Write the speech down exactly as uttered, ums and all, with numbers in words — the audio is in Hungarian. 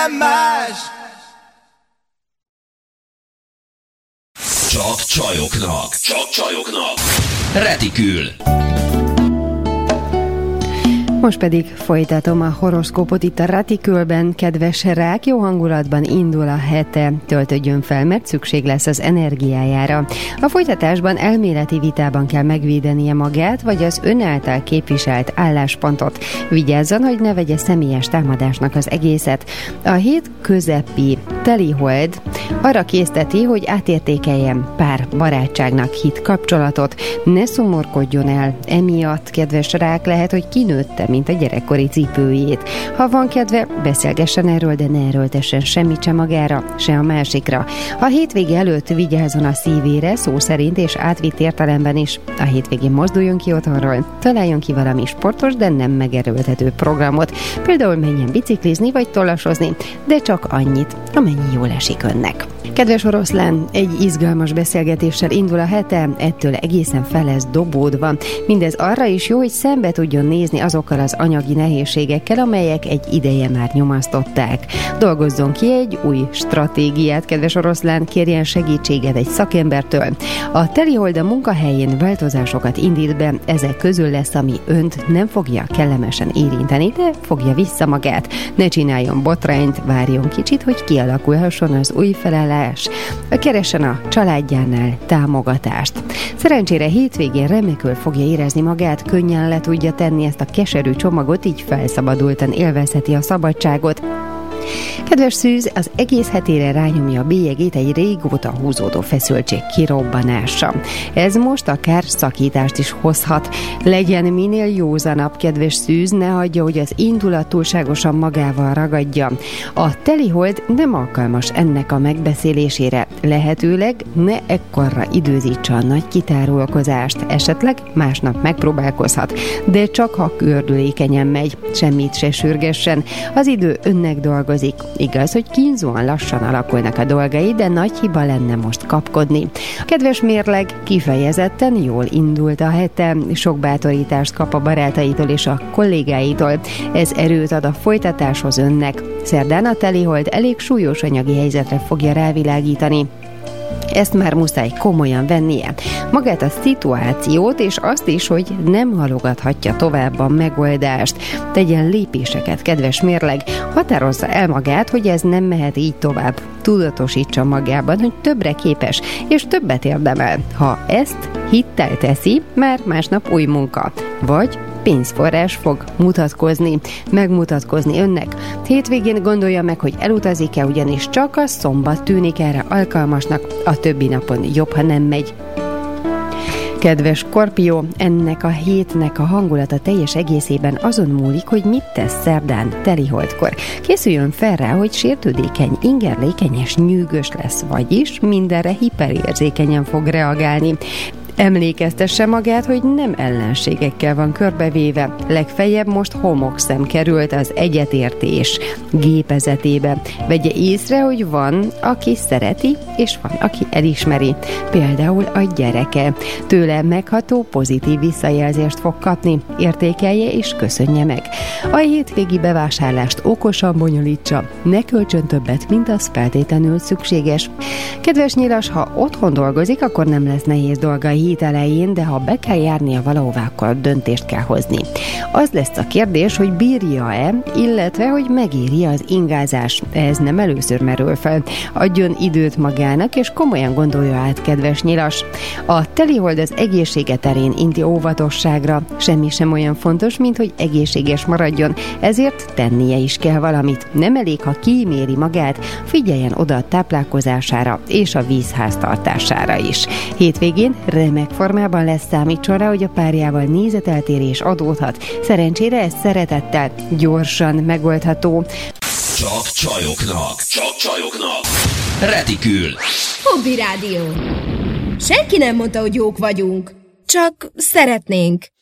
Csak csajoknak, csak csajoknak. Retikül. Most pedig folytatom a horoszkópot itt a Retikülben. Kedves rák, jó hangulatban indul a hete, töltödjön fel, mert szükség lesz az energiájára. A folytatásban elméleti vitában kell megvédenie magát, vagy az ön által képviselt álláspontot. Vigyázzon, hogy ne vegye személyes támadásnak az egészet. A hét közepi telihold arra készteti, hogy átértékeljen pár barátságnak hit kapcsolatot. Ne szomorkodjon el emiatt, kedves rák, lehet, hogy kinőtte, mint a gyerekkori cipőjét. Ha van kedve, beszélgessen erről, de ne erőltessen semmit se magára, se a másikra. A hétvége előtt vigyázzon a szívére, szó szerint és átvitt értelemben is. A hétvégén mozduljon ki otthonról, találjon ki valami sportos, de nem megerőltető programot. Például menjen biciklizni vagy tollasozni, de csak annyit, amennyi jól esik önnek. Kedves oroszlán, egy izgalmas beszélgetéssel indul a hete, ettől egészen fel lesz dobódva. Mindez arra is jó, hogy szembe tudjon nézni azokkal az anyagi nehézségekkel, amelyek egy ideje már nyomasztották. Dolgozzon ki egy új stratégiát, kedves oroszlán, kérjen segítséget egy szakembertől. A telihold a munkahelyén változásokat indít be, ezek közül lesz, ami önt nem fogja kellemesen érinteni, de fogja vissza magát. Ne csináljon botrányt, várjon kicsit, hogy kialakulhasson az új felállás. Keressen a családjánál támogatást. Szerencsére hétvégén remekül fogja érezni magát, könnyen le tudja tenni ezt a keserű csomagot, így felszabadultan élvezheti a szabadságot. Kedves szűz, az egész hetére rányomja a bélyegét egy régóta húzódó feszültség kirobbanása. Ez most akár szakítást is hozhat. Legyen minél józanabb, kedves szűz, ne hagyja, hogy az indulat túlságosan magával ragadja. A telihold nem alkalmas ennek a megbeszélésére. Lehetőleg ne ekkorra időzítse a nagy kitárulkozást. Esetleg másnap megpróbálkozhat, de csak ha gördülékenyen megy, semmit se sürgessen. Az idő önnek dolgozik. Igaz, hogy kínzóan lassan alakulnak a dolgai, de nagy hiba lenne most kapkodni. A kedves mérleg, kifejezetten jól indult a hete, sok bátorítást kap a barátaitól és a kollégáitól. Ez erőt ad a folytatáshoz önnek. Szerdán a telihold elég súlyos anyagi helyzetre fogja rávilágítani. Ezt már muszáj komolyan vennie. Magát a szituációt, és azt is, hogy nem halogathatja tovább a megoldást. Tegyen lépéseket, kedves mérleg. Határozza el magát, hogy ez nem mehet így tovább. Tudatosítsa magában, hogy többre képes, és többet érdemel. Ha ezt hittel teszi, már másnap új munka. Vagy pénzforrás fog mutatkozni, megmutatkozni önnek. Hétvégén gondolja meg, hogy elutazik-e, ugyanis csak a szombat tűnik erre alkalmasnak, a többi napon jobb, ha nem megy. Kedves Skorpió, ennek a hétnek a hangulata teljes egészében azon múlik, hogy mit tesz szerdán teliholdkor. Készüljön fel rá, hogy sértődékeny, ingerlékeny és nyűgös lesz, vagyis mindenre hiperérzékenyen fog reagálni. Emlékeztesse magát, hogy nem ellenségekkel van körbevéve, legfeljebb most homokszem került az egyetértés gépezetébe. Vegye észre, hogy van, aki szereti, és van, aki elismeri. Például a gyereke. Tőle megható, pozitív visszajelzést fog kapni, értékelje és köszönje meg. A hétvégi bevásárlást okosan bonyolítsa, ne költsön többet, mint az feltétlenül szükséges. Kedves nyilas, ha otthon dolgozik, akkor nem lesz nehéz dolga hét elején, de ha be kell járnia valahová, akkor döntést kell hozni. Az lesz a kérdés, hogy bírja-e, illetve hogy megéri az ingázás. Ez nem először merül fel. Adjon időt magának, és komolyan gondolja át, kedves nyilas. A telihold az egészsége terén inti óvatosságra. Semmi sem olyan fontos, mint hogy egészséges maradjon, ezért tennie is kell valamit. Nem elég, ha kíméri magát, figyeljen oda a táplálkozására és a vízháztartására is. Hétvégén remek formában lesz, számítson rá, hogy a párjával nézeteltérés adódhat. Szerencsére ez szeretettel, gyorsan megoldható. Csak csajoknak, csak csajoknak. Retikül. Hobby Rádió. Senki nem mondta, hogy jók vagyunk. Csak szeretnénk.